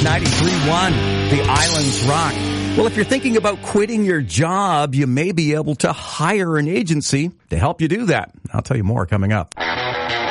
93.1, The Islands Rock. Well, if you're thinking about quitting your job, you may be able to hire an agency to help you do that. I'll tell you more coming up.